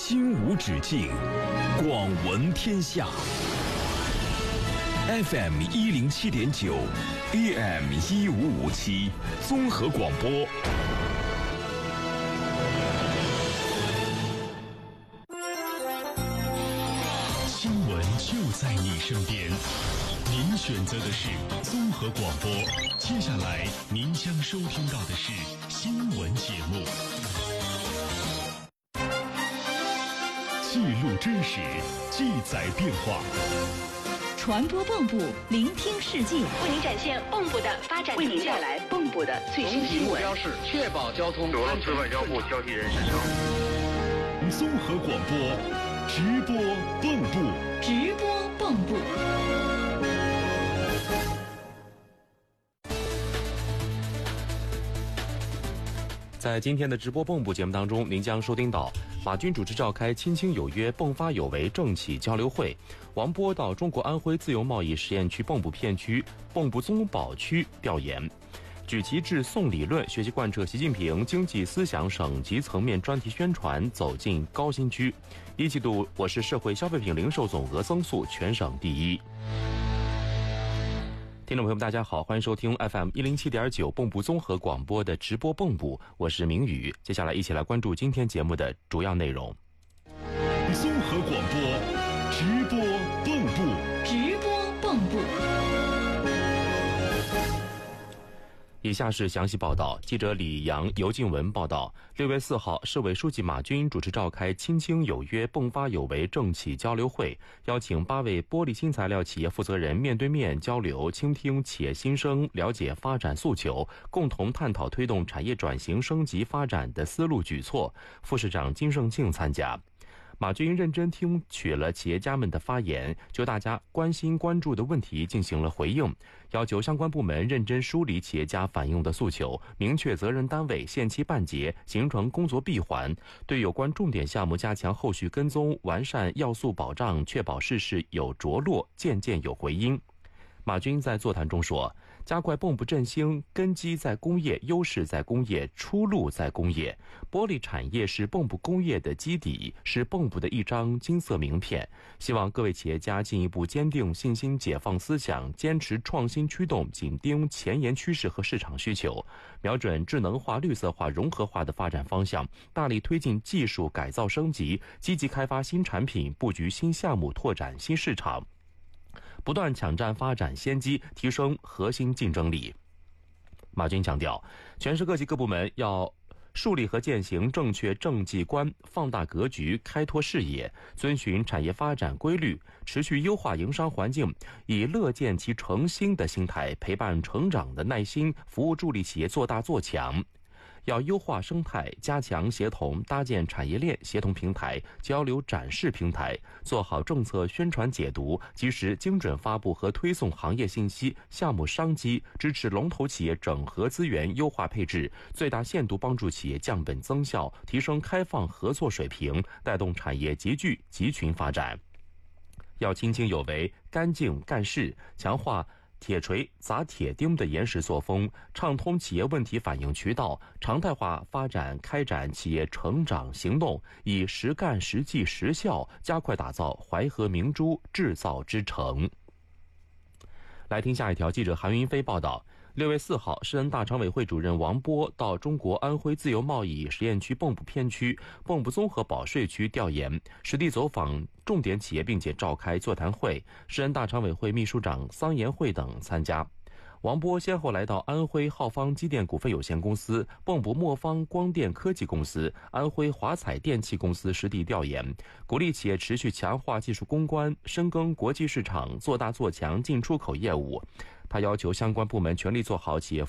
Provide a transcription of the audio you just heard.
心无止境，广闻天下。FM 107.9 AM 1557综合广播。新闻就在你身边，您选择的是综合广播。接下来您将收听到的是新闻节目，记录真实，记载变化。 传播蚌埠，聆听世界， 为您展现蚌埠的发展，为您带来蚌埠的最新新闻。 目标是确保交通俄罗斯外交部交替人士称， 综合广播直播蚌埠， 直播蚌埠。 在今天的直播蚌埠节目当中，您将收听到马军主持召开亲亲有约、迸发有为政企交流会，王波到中国安徽自由贸易实验区蚌埠片区、蚌埠综保区调研，举旗致宋理论，学习贯彻习近平经济思想省级层面专题宣传，走进高新区。一季度我市社会消费品零售总额增速全省第一。听众朋友们，大家好，欢迎收听 FM 107.9蚌埠综合广播的直播蚌埠，我是明宇。接下来一起来关注今天节目的主要内容。 综合广播直播蚌埠， 直播蚌埠。 以下是详细报道。记者李阳、尤静文报道，6月4号，市委书记马军主持召开亲亲有约、迸发有为政企交流会，邀请8位玻璃新材料企业负责人面对面交流，倾听企业心声，了解发展诉求，共同探讨推动产业转型升级发展的思路举措。副市长金胜庆参加。马军认真听取了企业家们的发言，就大家关心关注的问题进行了回应，要求相关部门认真梳理企业家反映的诉求，明确责任单位，限期办结，形成工作闭环，对有关重点项目加强后续跟踪，完善要素保障，确保事事有着落，件件有回音。马军在座谈中说，加快蚌埠振兴，根基在工业，优势在工业，出路在工业。玻璃产业是蚌埠工业的基底，是蚌埠的一张金色名片。希望各位企业家进一步坚定信心，解放思想，坚持创新驱动，紧盯前沿趋势和市场需求，瞄准智能化、绿色化、融合化的发展方向，大力推进技术改造升级，积极开发新产品，布局新项目，拓展新市场，不断抢占发展先机，提升核心竞争力。马军强调，全市各级各部门要树立和践行正确政绩观，放大格局，开拓视野，遵循产业发展规律，持续优化营商环境，以乐见其成新的心态，陪伴成长的耐心，服务助力企业做大做强。要优化生态，加强协同，搭建产业链协同平台、交流展示平台，做好政策宣传解读，及时精准发布和推送行业信息、项目商机，支持龙头企业整合资源，优化配置，最大限度帮助企业降本增效，提升开放合作水平，带动产业集聚集群发展。要亲亲有为，干净干事，强化铁锤砸铁钉的严实作风，畅通企业问题反映渠道，常态化发展开展企业成长行动，以实干实际实效加快打造淮河明珠制造之城。来听下一条，记者韩云飞报道。6月4号，市人大常委会主任王波到中国安徽自由贸易实验区蚌埠片区、蚌埠综合保税区调研，实地走访重点企业，并且召开座谈会，市人大常委会秘书长桑延会等参加。王波先后来到安徽浩方机电股份有限公司、蚌埠墨方光电科技公司、安徽华彩电器公司实地调研，鼓励企业持续强化技术攻关，深耕国际市场，做大做强进出口业务。他要求相关部门全力做好企业